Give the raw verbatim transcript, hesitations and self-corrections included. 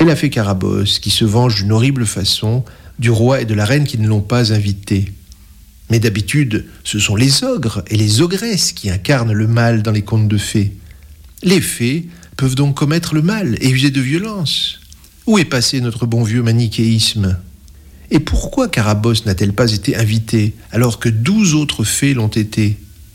et la fée Carabosse, qui se venge d'une horrible façon du roi et de la reine qui ne l'ont pas invitée. Mais d'habitude, ce sont les ogres et les ogresses qui incarnent le mal dans les contes de fées. Les fées peuvent donc commettre le mal et user de violence. Où est passé notre bon vieux manichéisme ? Et pourquoi Carabosse n'a-t-elle pas été invitée alors que douze autres fées l'ont été ?